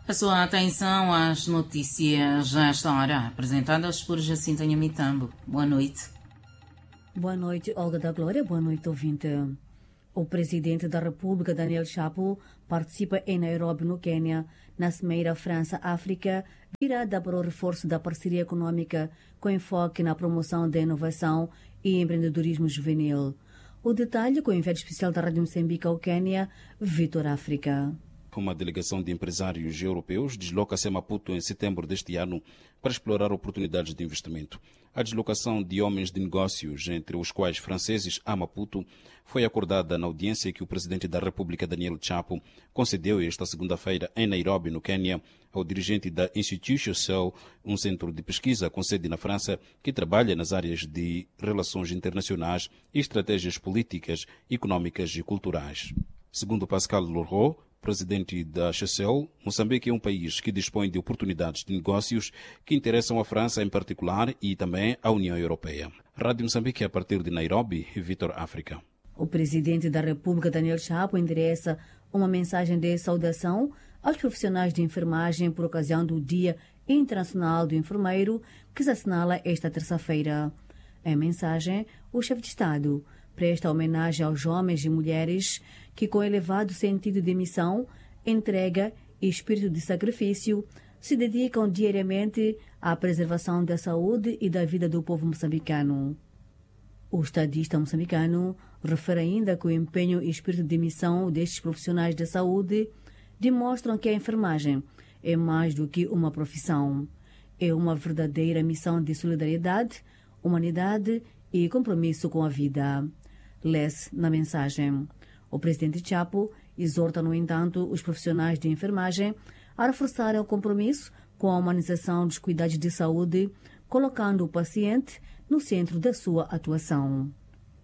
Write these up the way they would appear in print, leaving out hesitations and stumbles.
A sua atenção às notícias a esta hora, apresentadas por Jacinta Nhamitambo. Boa noite. Boa noite, Olga da Glória. Boa noite, ouvinte. O presidente da República, Daniel Chapo, participa em Nairobi, no Quênia, na Cimeira França-África, virada para o reforço da parceria econômica com enfoque na promoção da inovação e empreendedorismo juvenil. O detalhe com o enviado especial da Rádio Moçambique ao Quênia, Vitor África. Uma delegação de empresários europeus desloca-se a Maputo em setembro deste ano para explorar oportunidades de investimento. A deslocação de homens de negócios, entre os quais franceses, a Maputo, foi acordada na audiência que o presidente da República, Daniel Chapo, concedeu esta segunda-feira em Nairobi, no Quênia, ao dirigente da Institution Cell, um centro de pesquisa com sede na França que trabalha nas áreas de relações internacionais e estratégias políticas, econômicas e culturais. Segundo Pascal Leroux, presidente da Chessel, Moçambique é um país que dispõe de oportunidades de negócios que interessam a França em particular e também a União Europeia. Rádio Moçambique, a partir de Nairobi, Vitor África. O presidente da República, Daniel Chapo, endereça uma mensagem de saudação aos profissionais de enfermagem por ocasião do Dia Internacional do Enfermeiro, que se assinala esta terça-feira. Em mensagem, o chefe de Estado presta homenagem aos homens e mulheres que, com elevado sentido de missão, entrega e espírito de sacrifício, se dedicam diariamente à preservação da saúde e da vida do povo moçambicano. O estadista moçambicano refere ainda que o empenho e espírito de missão destes profissionais da saúde demonstram que a enfermagem é mais do que uma profissão. É uma verdadeira missão de solidariedade, humanidade e compromisso com a vida. Lê-se na mensagem. O presidente Chapo exorta, no entanto, os profissionais de enfermagem a reforçarem o compromisso com a humanização dos cuidados de saúde, colocando o paciente no centro da sua atuação.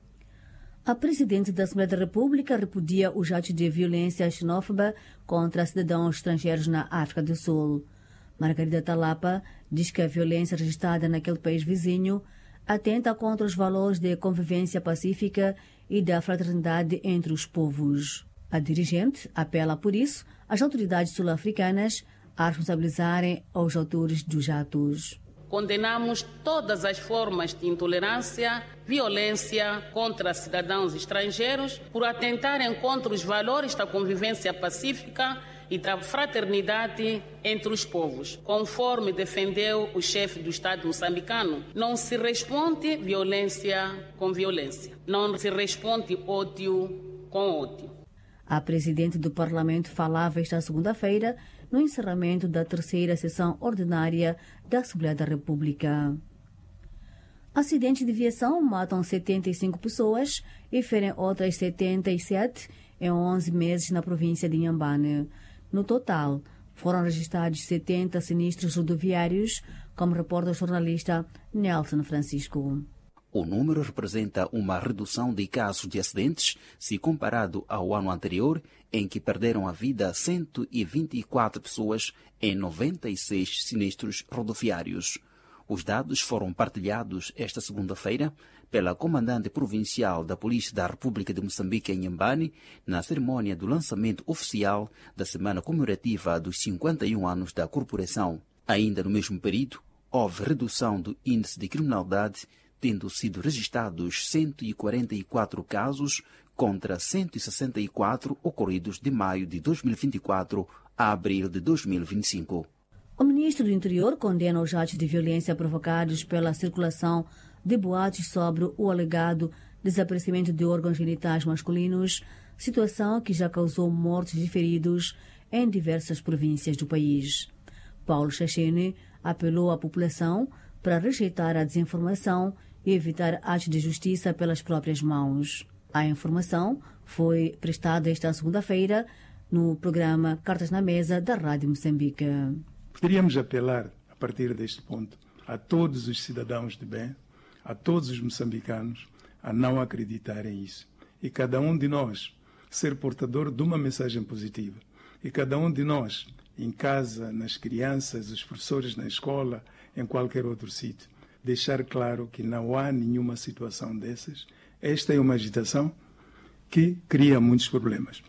A presidente da Assembleia da República repudia os atos de violência xenófoba contra cidadãos estrangeiros na África do Sul. Margarida Talapa diz que a violência registrada naquele país vizinho atenta contra os valores de convivência pacífica e da fraternidade entre os povos. A dirigente apela, por isso, às autoridades sul-africanas a responsabilizarem os autores dos atos. Condenamos todas as formas de intolerância, violência contra cidadãos estrangeiros por atentarem contra os valores da convivência pacífica e da fraternidade entre os povos. Conforme defendeu o chefe do Estado moçambicano, não se responde violência com violência. Não se responde ódio com ódio. A presidente do Parlamento falava esta segunda-feira no encerramento da terceira sessão ordinária da Assembleia da República. Acidentes de viação matam 75 pessoas e ferem outras 77 em 11 meses na província de Inhambane. No total, foram registrados 70 sinistros rodoviários, como reporta o jornalista Nelson Francisco. O número representa uma redução de casos de acidentes se comparado ao ano anterior, em que perderam a vida 124 pessoas em 96 sinistros rodoviários. Os dados foram partilhados esta segunda-feira pela comandante provincial da Polícia da República de Moçambique em Inhambane, na cerimônia do lançamento oficial da Semana Comemorativa dos 51 anos da corporação. Ainda no mesmo período, houve redução do índice de criminalidade, tendo sido registrados 144 casos contra 164 ocorridos de maio de 2024 a abril de 2025. O ministro do Interior condena os atos de violência provocados pela circulação de boatos sobre o alegado desaparecimento de órgãos genitais masculinos, situação que já causou mortes e feridos em diversas províncias do país. Paulo Chachene apelou à população para rejeitar a desinformação e evitar atos de justiça pelas próprias mãos. A informação foi prestada esta segunda-feira no programa Cartas na Mesa da Rádio Moçambique. Poderíamos apelar, a partir deste ponto, a todos os cidadãos de bem, a todos os moçambicanos, a não acreditarem nisso. E cada um de nós ser portador de uma mensagem positiva. E cada um de nós, em casa, nas crianças, os professores na escola, em qualquer outro sítio, deixar claro que não há nenhuma situação dessas. Esta é uma agitação que cria muitos problemas.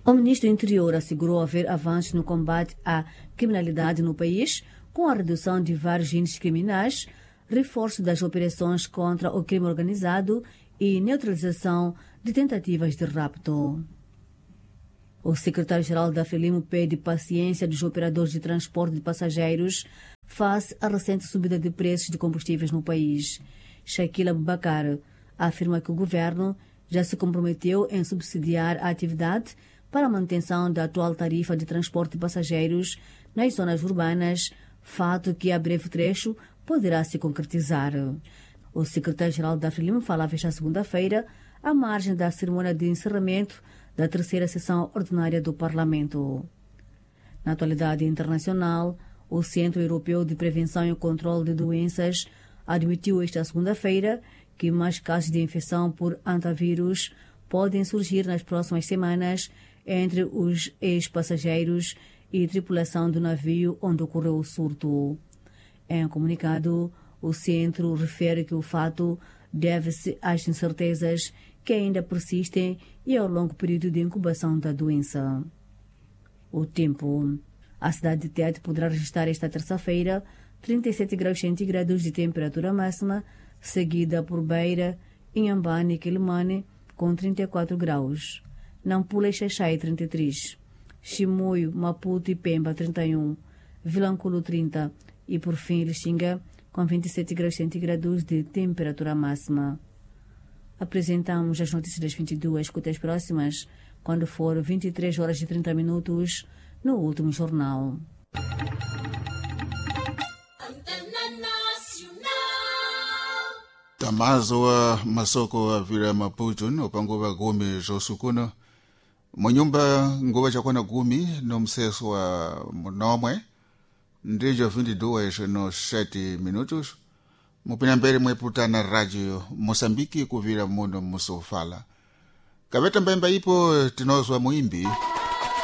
O ministro do Interior assegurou haver avanços no combate à criminalidade no país, com a redução de vários índices criminais, reforço das operações contra o crime organizado e neutralização de tentativas de rapto. O secretário-geral da Frelimo pede paciência dos operadores de transporte de passageiros face à recente subida de preços de combustíveis no país. Shaquila Abubakar afirma que o governo já se comprometeu em subsidiar a atividade para a manutenção da atual tarifa de transporte de passageiros nas zonas urbanas, fato que a breve trecho poderá se concretizar. O secretário-geral da Frelimo falava esta segunda-feira à margem da cerimônia de encerramento da terceira sessão ordinária do Parlamento. Na atualidade internacional, o Centro Europeu de Prevenção e Controle de Doenças admitiu esta segunda-feira que mais casos de infecção por antavírus podem surgir nas próximas semanas entre os ex-passageiros e tripulação do navio onde ocorreu o surto. Em um comunicado, o centro refere que o fato deve-se às incertezas que ainda persistem e ao longo período de incubação da doença. O tempo. A cidade de Tete poderá registrar esta terça-feira 37 graus centígrados de temperatura máxima, seguida por Beira, Inhambane e Quelimane, com 34 graus. Nampula e Xaixai, 33. Chimoio, Maputo e Pemba, 31. Vilanculo, 30. E, por fim, Lixinga, com 27 graus centígrados de temperatura máxima. Apresentamos as notícias das 22. Escuta as próximas, quando for 23 horas e 30 minutos, no último jornal. Tamazo wa masoko wa vila Maputo no panguva gumi josukuno munyumba nguva chakwana gumi no mseso wa munomwe ndijo 22 no 7 minutos mupina mbele mweputa na radio Mosambiki kuvila muno musofala kabeta mbemba ipo tinozwa muimbi